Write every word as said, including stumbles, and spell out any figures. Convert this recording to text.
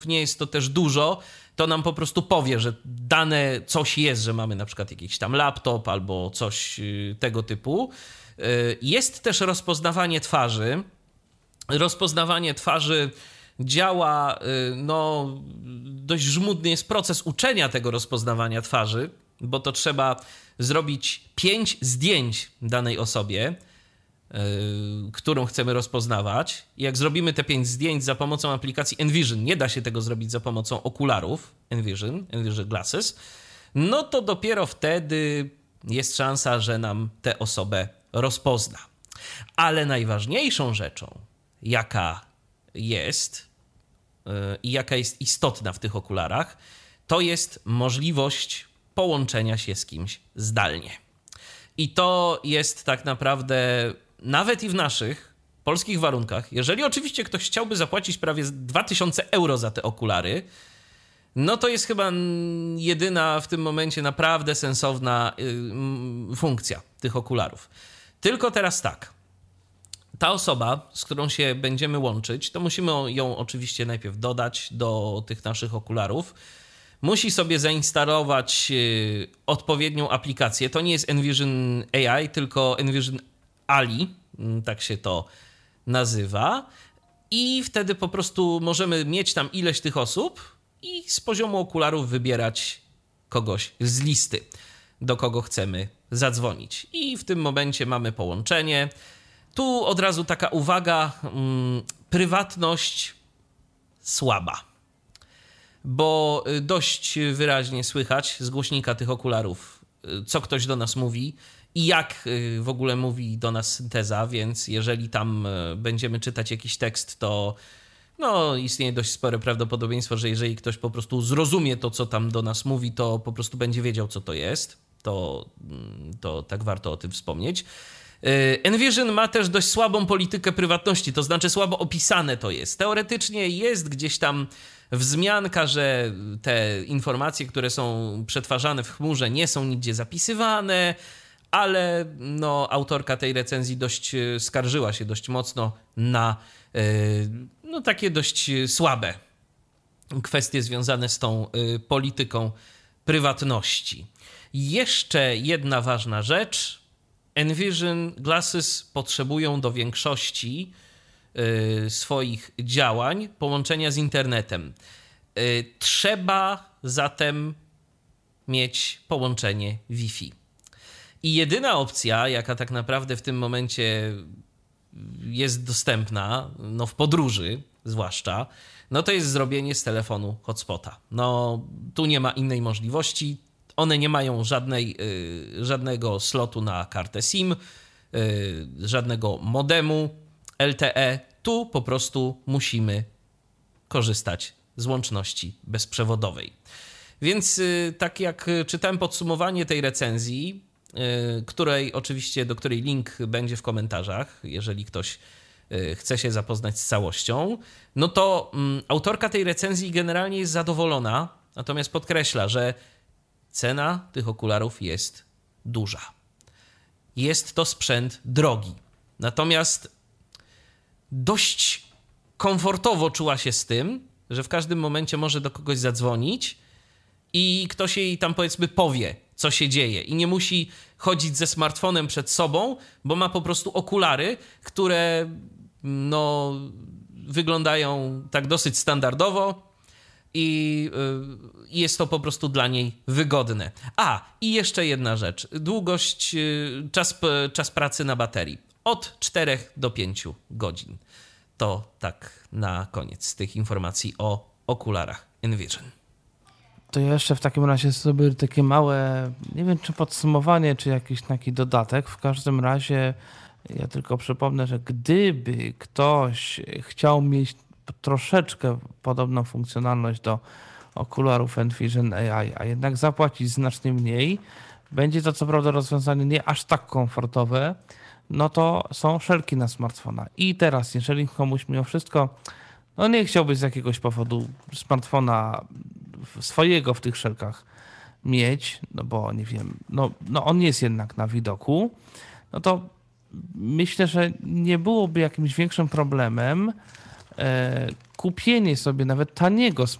nie jest to też dużo, to nam po prostu powie, że dane coś jest, że mamy na przykład jakiś tam laptop albo coś tego typu. Jest też rozpoznawanie twarzy. Rozpoznawanie twarzy działa, no dość żmudny jest proces uczenia tego rozpoznawania twarzy, bo to trzeba zrobić pięć zdjęć danej osobie, Yy, którą chcemy rozpoznawać. I jak zrobimy te pięć zdjęć za pomocą aplikacji Envision, nie da się tego zrobić za pomocą okularów Envision, Envision Glasses, no to dopiero wtedy jest szansa, że nam tę osobę rozpozna. Ale najważniejszą rzeczą, jaka jest yy, i jaka jest istotna w tych okularach, to jest możliwość połączenia się z kimś zdalnie. I to jest tak naprawdę nawet i w naszych polskich warunkach, jeżeli oczywiście ktoś chciałby zapłacić prawie dwa tysiące euro za te okulary, no to jest chyba jedyna w tym momencie naprawdę sensowna y, funkcja tych okularów. Tylko teraz tak, ta osoba, z którą się będziemy łączyć, to musimy ją oczywiście najpierw dodać do tych naszych okularów, musi sobie zainstalować y, odpowiednią aplikację. To nie jest Envision A I, tylko Envision Ali, tak się to nazywa. I wtedy po prostu możemy mieć tam ileś tych osób i z poziomu okularów wybierać kogoś z listy, do kogo chcemy zadzwonić. I w tym momencie mamy połączenie. Tu od razu taka uwaga, mm, prywatność słaba, bo dość wyraźnie słychać z głośnika tych okularów, co ktoś do nas mówi i jak w ogóle mówi do nas synteza, więc jeżeli tam będziemy czytać jakiś tekst, to no, istnieje dość spore prawdopodobieństwo, że jeżeli ktoś po prostu zrozumie to, co tam do nas mówi, to po prostu będzie wiedział, co to jest. To, to tak warto o tym wspomnieć. Envision ma też dość słabą politykę prywatności, to znaczy słabo opisane to jest. Teoretycznie jest gdzieś tam wzmianka, że te informacje, które są przetwarzane w chmurze, nie są nigdzie zapisywane, ale no, autorka tej recenzji dość skarżyła się dość mocno na no, takie dość słabe kwestie związane z tą polityką prywatności. Jeszcze jedna ważna rzecz. Envision Glasses potrzebują do większości y, swoich działań połączenia z internetem. Y, trzeba zatem mieć połączenie Wi-Fi. I jedyna opcja, jaka tak naprawdę w tym momencie jest dostępna, no w podróży zwłaszcza, no to jest zrobienie z telefonu hotspota. No tu nie ma innej możliwości. One nie mają żadnej, y, żadnego slotu na kartę SIM, y, żadnego modemu L T E. Tu po prostu musimy korzystać z łączności bezprzewodowej. Więc y, tak jak czytałem podsumowanie tej recenzji, y, której oczywiście, do której link będzie w komentarzach, jeżeli ktoś y, chce się zapoznać z całością, no to y, autorka tej recenzji generalnie jest zadowolona, natomiast podkreśla, że cena tych okularów jest duża. Jest to sprzęt drogi. Natomiast dość komfortowo czuła się z tym, że w każdym momencie może do kogoś zadzwonić i ktoś jej tam powiedzmy powie, co się dzieje. I nie musi chodzić ze smartfonem przed sobą, bo ma po prostu okulary, które no, wyglądają tak dosyć standardowo. I jest to po prostu dla niej wygodne. A, i jeszcze jedna rzecz. Długość, czas, czas pracy na baterii. Od czterech do pięciu godzin. To tak na koniec tych informacji o okularach Envision. To ja jeszcze w takim razie zrobię takie małe, nie wiem czy podsumowanie, czy jakiś taki dodatek. W każdym razie ja tylko przypomnę, że gdyby ktoś chciał mieć troszeczkę podobną funkcjonalność do okularów Envision A I, a jednak zapłacić znacznie mniej, będzie to co prawda rozwiązanie nie aż tak komfortowe, no to są szelki na smartfona. I teraz, jeżeli komuś mimo wszystko no nie chciałby z jakiegoś powodu smartfona swojego w tych szelkach mieć, no bo nie wiem, no, no on jest jednak na widoku, no to myślę, że nie byłoby jakimś większym problemem kupienie sobie nawet taniego